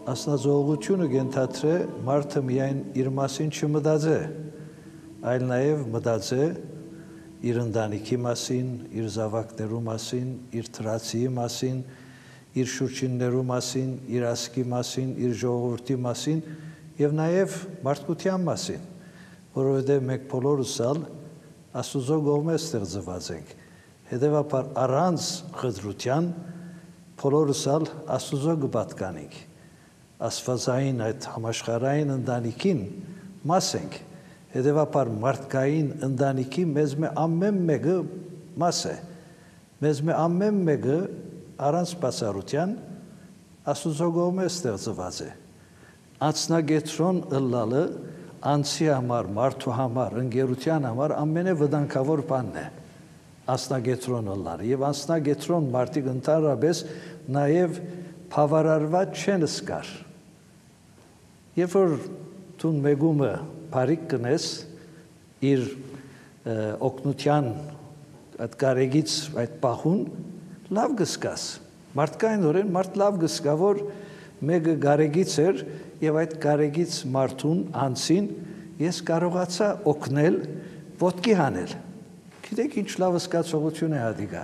Ասնազողությունը գենթաթրե մարդը միայն իր մասին չմտածե, այլ նաև մտածե իր ընտանիքի մասին, իր զավակներու մասին, իր թրացիի մասին, իր շուրջիններու մասին, իր ասկի մասին, իր ժողովրդի մասին եւ նաև մարդկության մասին, որովհետեւ մենք բոլորս ալ Աստուծո կողմէ ստեղծված ենք։ Հետևաբար առանց խտրության բոլորս ալ Աստուծո կպատկանենք։ Աստվածային այդ համաշխարհային ընտանիքին մաս ենք։ Հետևաբար մարդկային ընտանիքի մեզ մե ամեն մեկը մաս է։ Մեզ մե ամեն մեկը առանց բացառության Աստուծո կողմէ ստեղծված է։ Անձնագետրոն ըլլալը անձի համար, մարդու համար, ընկերության համար ամենավտանգավոր բանն է։ Անձնագետրոն ըլլալը եւ անձնագետրոն մարդիկ ընդհանրապես նաեւ բավարարված չեն զգար։ Երբ որ դու մեգումը բարիք կնես իր օգնության այդ կարեգից այդ պահուն լավ գսկաս մարդկայնորեն մարդ լավ գսկա որ մեկը կարեգից էր եւ այդ կարեգից մարդուն անցին ես կարողացա օգնել ոտքի հանել գիտեք ինչ լավ զգացողություն է հադիգա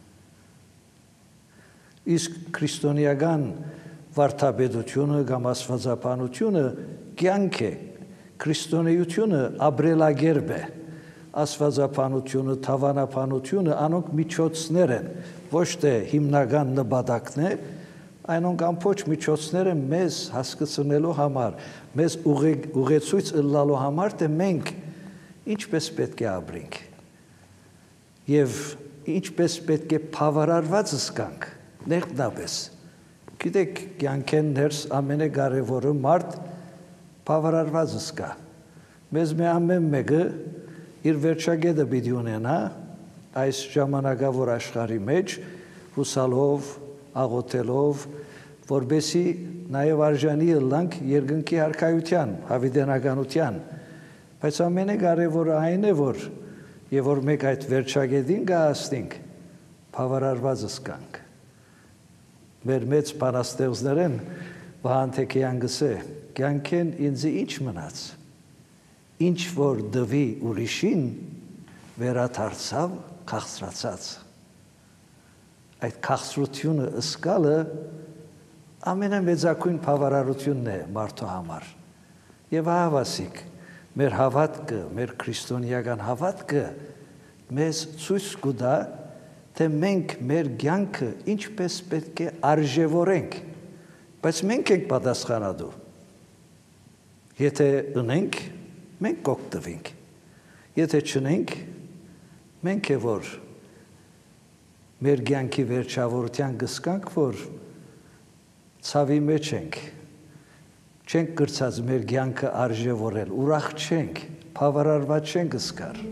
իսկ քրիստոնեական վարդապետությունը կամ աստվածաբանությունը կյանք է քրիստոնեությունը ապրելակերպ է աստվածաբանությունը թավանաբանությունը անոնք միջոցներ են ոչ թե հիմնական նպատակն է այնոնք ամբողջ միջոցներ են մեզ հասկացնելու համար մեզ ուղեցույց ըլլալու համար թե մենք ինչպես պետք է ապրենք եւ ինչպես պետք է բավարարված զգանք ներքնաբես գիտեք կյանքեն ներս ամենակարևորը մարդ բավարարված զգա մեզ մի ամեն մեկը իր վերջագետը պիտի ունենա այս ժամանակավոր աշխարհի մեջ հուսալով աղոթելով որբեսի նաև արժանի ըլլանք երկնքի արքայության հավիտենականության բայց ամենակարևորը այն է որ եւ որ մեկ այդ վերջագետին գահստենք բավարարված զգանք մեր մեծ բանաստեղծներն Վահանթեքեյան գսե կյանքեն ինձ ինչ մնաց ինչ որ դվի ուրիշին վերադարձավ քաղցրացած այդ քաղցրությունը ըսկալը ամենամեծակույն բավարարությունն է մարդու համար եւ հավասիկ մեր հավատքը մեր քրիստոնեական հավատքը մեզ ցույց կտա թե մենք մեր կյանքը ինչպես պետք է արժևորենք բայց մենք ենք պատասխանատու եթե ունենք մենք կօգտվենք եթե չունենք մենք է որ մեր կյանքի վերջավորության գսկանք որ ցավի մեջ ենք չենք կրծած մեր կյանքը արժևորել ուրախ չենք բավարարված չենք զգար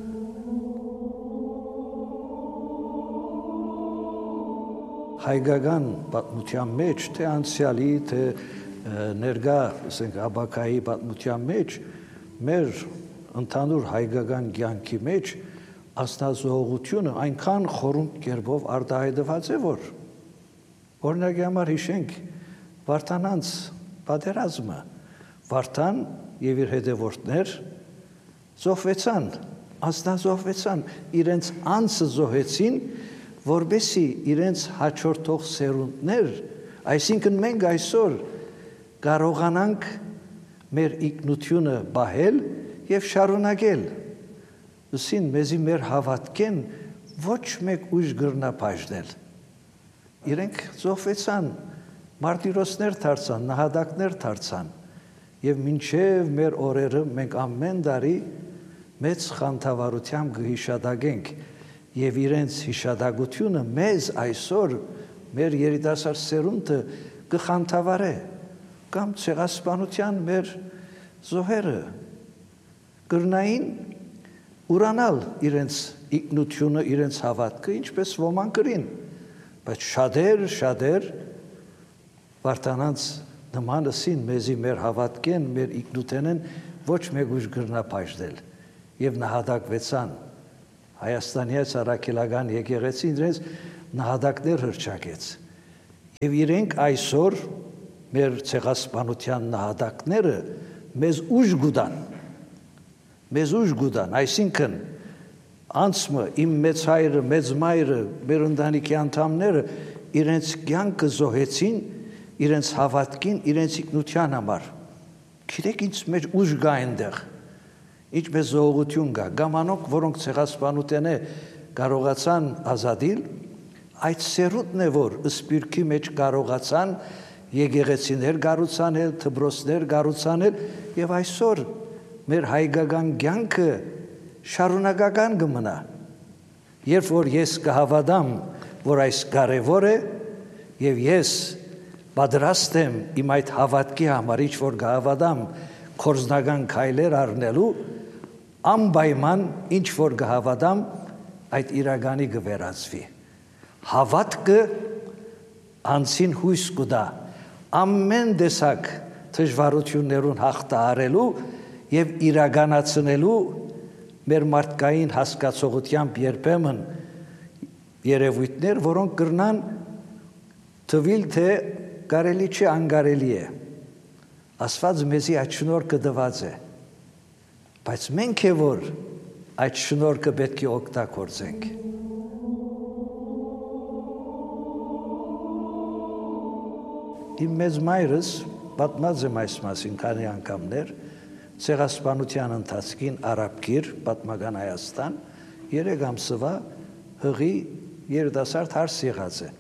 հայկական պատմության մեջ թե անցյալի թե ներկա ասենք աբակայի պատմության մեջ մեր ընդհանուր հայկական կյանքի մեջ աստվածողությունը այնքան խորհուրդ կերպով արտահայտված է որ օրինակի համար հիշենք Վարդանանց պատերազմը Վարդան եւ իր հետևորդներ զոհվեցան աստվածողվեցան իրենց անձը զոհեցին որբեսի իրենց հաջորդող սերունդներ այսինքն մենք այսօր կարողանանք մեր ինքնությունը բահել եւ շարունակել ուսին մեզի մեր հավատքեն ոչ մեկ ուժ գրնա բաժնել իրենք զոհվեցան մարտիրոսներ դարձան նահատակներ դարձան եւ մինչեւ մեր օրերը մենք ամեն տարի մեծ խանդավառությամբ կհիշադակենք եւ իրենց հիշադակությունը մեզ այսօր մեր երիտասարդ սերունդը կխանդավառե կամ ցեղասպանության մեր զոհերը կրնային ուրանալ իրենց ինքնությունը իրենց հավատքը ինչպես ոմանք կրին բայց շատեր Վարդանանց նմանըսին մեզի մեր հավատքեն մեր ինքնութենեն ոչ մեկ ուժ գրնա բաժնել եւ նահատակվեցան Հայաստանից առաքելական եկեղեցին իրենց նահատակներ հրճակեց եւ իրենք այսօր մեր ցեղասպանության նահատակները մեզ ուժ գուտան, այսինքն անցմը իմ մեծ հայրը, մեծ մայրը, մեր ընտանիքի անդամները իրենց կյանքը զոհեցին իրենց հավատքին, իրենց ինքնության համար։ Գիտեք ինչ մեր ուժ կա այնտեղ, ինչպես զոհություն կա, գամանոք, որոնք ցեղասպանության կարողացան ազատիլ, այդ սերունդն է, որ սպիրկի մեջ կարողացան եկեղեցիներ կառուցանել, դպրոցներ կառուցանել եւ այսօր մեր հայկական կյանքը շարունակական կմնա։ Երբ որ ես կհավատամ, որ այս կարևոր է եւ ես պատրաստ եմ իմ այդ հավատքի համար ինչ որ կհավատամ կորզնական քայլեր առնելու, անպայման ինչ որ կհավատամ այդ իրականի կվերածվի։ Հավատքը անցին հույս կտա ամեն տեսակ դժվարություններուն հաղթահարելու եւ իրականացնելու մեր մարդկային հասկացողությամբ երբեմն երևույթներ, որոնք կրնան թվիլ թե կարելի չէ անկարելի է։ Աստված մեզի այդ շնորհքը տված է, բայց մենք է որ այդ շնորհքը պետք է օգտագործենք։ Իմ մեծ մայրս պատմած եմ այս մասին քանի անգամներ, ցեղասպանության ընթացքին Արաբկիր, պատմական Հայաստան, 3 ամսվա հղի երիտասարդ հարս եղած է։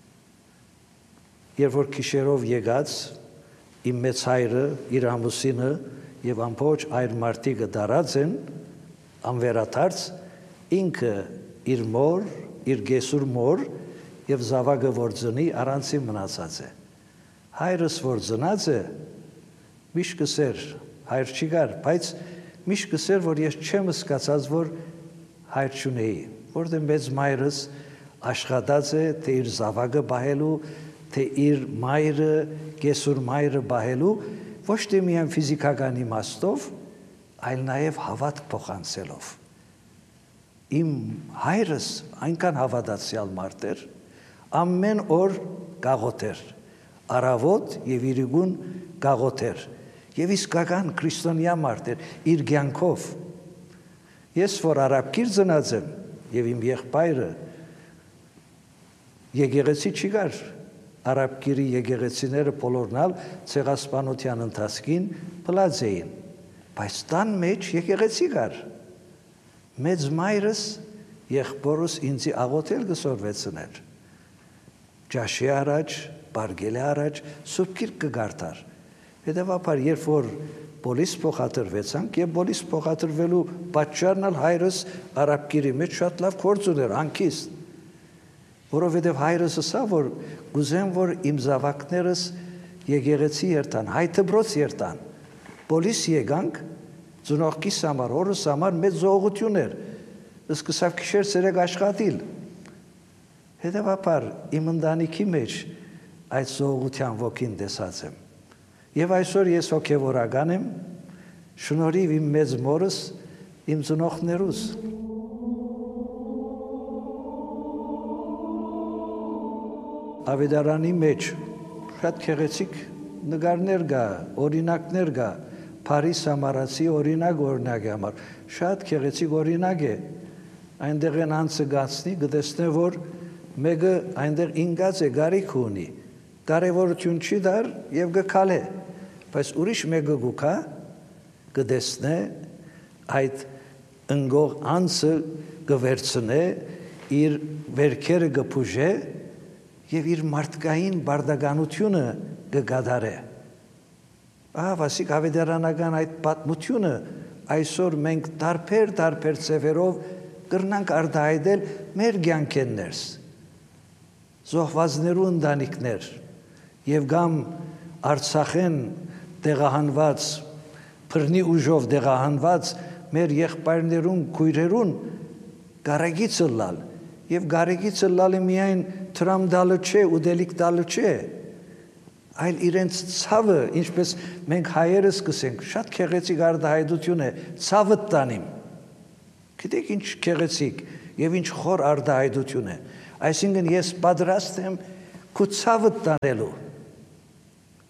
Երբ որ քիշերով եկած իմ մեծ հայրը, իր ամուսինը եւ ամբողջ այր մարդիկը դարած են անվերադարձ, ինքը իր մոր, իր գեսուր մոր եւ զավակը որ ծնի առանցին մնացած է։ Հայրս որ ծնած է, միշտ կսեր, հայր չի գար, բայց միշտ կսեր, որ ես չեմ սկացած, որ հայր չունեի, որտեղ մեծ մայրս աշխատած է, թե իր զավակը բահելու, թե իր մայրը, գեսուր մայրը բահելու, ոչ թե միայն ֆիզիկական իմաստով, այլ նաև հավատք փոխանցելով։ Իմ հայրս այնքան հավատացյալ մարդ էր, ամեն օր գաղոթեր, առավոտ եւ իրիկուն գաղոթեր, եւ իսկական քրիստոնյա մարդ էր իր կյանքով։ Ես որ Արաբկիր ծնած եմ եւ իմ եղբայրը եկեղեցի չի գար, Արաբկիրի եկեղեցիները բոլորնալ ցեղասպանության ընթացքին փլած էին, բայց տան մեջ եկեղեցի գար։ Մեծ մայրս եղբորս ինձի աղոթել կսորվեցներ։ Ջաշի առաջ, բարգելի առաջ Սուրբ Գիրք կգարտար։ Հետևաբար երբ որ բոլիս փոխադրվեցանք եւ բոլիս փոխադրվելու պատճառն էլ հայրս Արաբկիրի մեջ շատ լավ գործ ուներ, անքիստ, որովհետեւ հայրս ասա որ գուզեմ որ իմ զավակներս եկեղեցի երթան, հայ դպրոց երթան։ Բոլիս եկանք ծնողքիս համար, օրս համար մեծ զողություն էր։ Սկսավ քիշեր ցերեկ աշխատիլ։ Հետևաբար իմ ընտանիքի մեջ այդ զողության ոգին տեսած եմ։ Եվ այսօր ես հոգևորական եմ, շնորհիվ իմ մեծ մորս, իմ ծնողներուս։ Ավետարանի մեջ շատ գեղեցիկ նկարներ կա, օրինակներ կա, Փարիզ Սամարացի օրինակ համար, շատ գեղեցիկ օրինակ է։ Այնտեղ են անցը գացնի, կտեսնե որ մեկը այնտեղ ինգած է, գարիք ունի, կարևորություն չի դար եւ գքալե, բայց ուրիշ մեկը գուքա կտեսնե այդ ընկող անցը կվերցնե, իր վերքերը կփուժե եւ իր մարդկային բարդականությունը կգադարե։ Վասիկ ավետարանական այդ պատմությունը այսօր մենք տարբեր ծևերով կրնանք արտահայտել մեր կյանքերներս, զոհվածներու ընտանիքներ եւ կամ Արցախեն տեղահանված, բռնի ուժով տեղահանված մեր եղբայրներուն, քույրերուն գարեգիցը լալ եւ գարեգիցը լալը միայն տրամ դալը չէ, ուդելիք դալը չէ, այլ իրենց ցավը, ինչպես մենք հայերս կսենք, շատ քեղեցիկ արտահայտություն է, ցավը տանիմ։ Գիտեք ինչ քեղեցիկ եւ ինչ խոր արտահայտություն է։ Այսինքն ես պատրաստ եմ քո ցավը տանելու։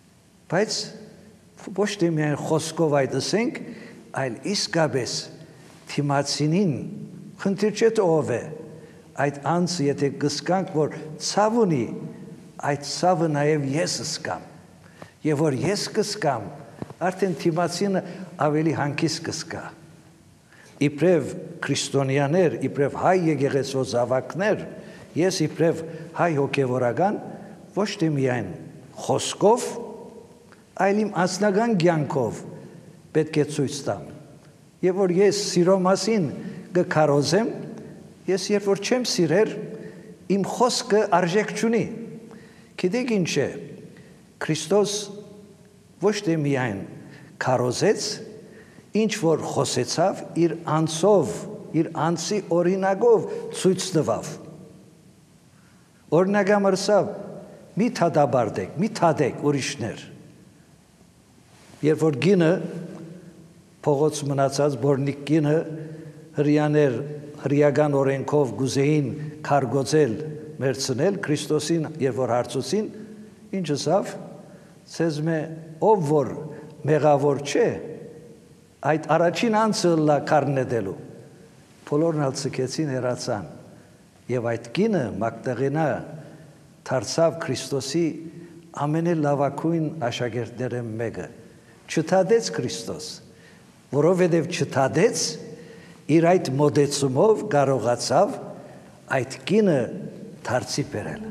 Բայց ոչ թե միայն խոսքով այդ ասենք, այլ իսկապես թիմացինին խնդիր չէ թե ով է, այդ անձը եթե կսկանք, որ ցավ ունի, այդ ցավը նաև ես կսկամ, եւ որ ես կսկամ, արդեն թիմացինը ավելի հանգիստ կսկա։ Իբրև քրիստոնյաներ, իբրև հայ եկեղեցու զավակներ, ես իբրև հայ հոգևորական ոչ թե միայն խոսքով, այլ իմ անձնական կյանքով պետք է ցույց տամ։ Եվ որ ես սիրո մասին կքարոզեմ, ես երբ որ չեմ սիրեր, իմ խոսքը արժեք չունի։ Գիտեք ինչ է, Քրիստոս ոչ թե միայն քարոզեց, ինչ որ խոսեցավ, իր անձով, իր անձի օրինակով ցույց տվավ։ Օրինակամրսավ, մի թադաբարդեք, մի թադեք ուրիշներ։ Երբ որ գինը, փողոց մնացած բորնիկ գինը, հրյաներ, հրյական օրենքով գուզեին քարգոծել, մերցնել, Քրիստոսին, երբ որ հարցուցին, ինչ ասավ, ցեզ մե ով որ մեղավոր չէ, այդ առաջին անձը լա քարնետելու։ Բոլորն ալ ցկեցին հեռացան, եւ այդ կինը Մագդաղենա դարձավ Քրիստոսի ամենալավագույն աշակերտները մեկը։ Չթադեց Քրիստոս, որովհետև չթադեց, իր այդ մոդեցումով կարողացավ այդ կինը դարձի բերել։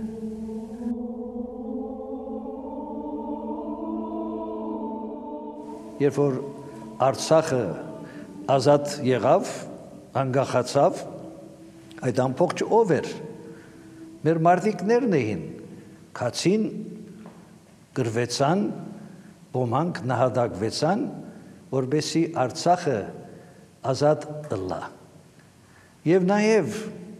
Երբ որ Արցախը ազատ եղավ, անկախացավ, այդ ամբողջ ով էր։ Մեր մարդիկներն էին, քացին, գրվեցան, ոմանք նահատակվեցան, որբեսի Արցախը ազատ ըլլա։ Եվ նաև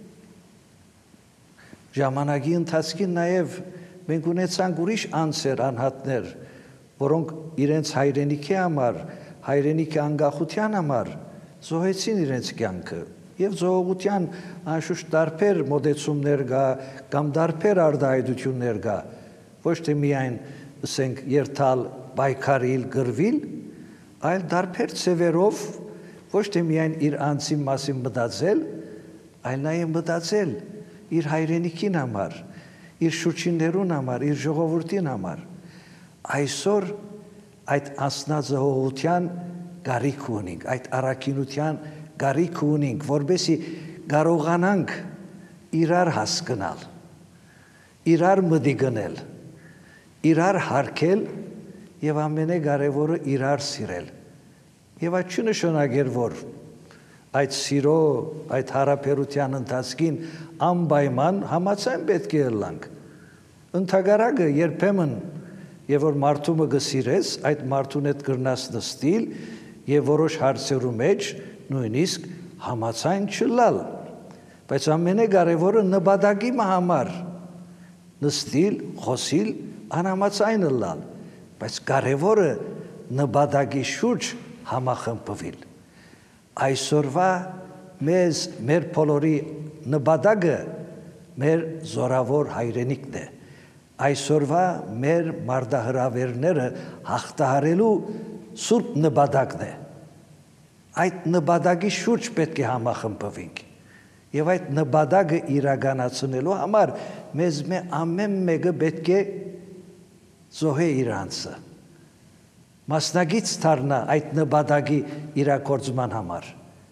ժամանակի ընթացքին նաև մենք ունեցանք ուրիշ անձեր, անհատներ, որոնք իրենց հայրենիքի համար, հայրենիքի անկախության համար զոհեցին իրենց կյանքը եւ զոհողության անշուշտ տարբեր մոդեցումներ կա կամ տարբեր արտահայտություններ կա, ոչ թե միայն ասենք երթալ, պայքարիլ, գրվիլ, այլ տարբեր ծևերով ոչ թե միայն իր անձի մասին մտածել, այլ նաև մտածել իր հայրենիքին համար, իր շուրջիններուն համար, իր ժողովրդին համար։ Այսօր այդ անձնազոհության կարիք ունենք, այդ առաքինության կարիք ունենք, որբեսի կարողանանք իրար հասկանալ, իրար մտիգնել, իրար հարգել եւ ամենակարևորը իրար սիրել։ Եվ այդ չնշանակեր, որ այդ սիրո, այդ հարաբերության ընթացքին անպայման համաձայն պետք է ըլլանք։ Ընդհակառակը երբեմն եւ որ մարդումը գսիրես, այդ մարդուն հետ կրնաս նստիլ եւ որոշ հարցերու մեջ նույնիսկ համաձայն չլալ։ Բայց ամենակարևորը նպատակի համար նստիլ, խոսիլ, անհամաձայն լալ։ Բայց կարևորը նպատակի շուրջ համախմբվել։ Այսօրվա մեզ մեր բոլորի նպատակը մեր զորավոր հայրենիքն է։ Այսօրվա մեր մարդահրավերները հաղթահարելու սուրբ նպատակն է։ Այդ նպատակի շուրջ պետք է համախմբվենք։ Եվ այդ նպատակը իրականացնելու համար մեզ ամեն մեկը պետք է զոհե իր անձը։ Մասնագիծ դառնա այդ նպատակի իրագործման համար։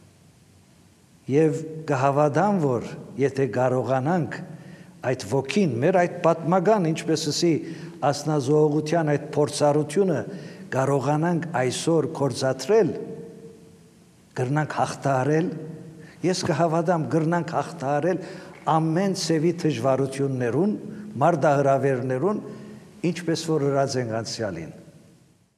Եվ կհավատամ, որ եթե կարողանանք այդ ոգին, մեր այդ պատմական, ինչպես ասի, ասնազոհության այդ փորձառությունը կարողանանք այսօր կործատրել, կրնանք հաղթահարել, ես կհավատամ կրնանք հաղթահարել ամեն ծևի դժվարություններուն, մարդահրավերներուն, ինչպես որ հրած ենք անցյալին։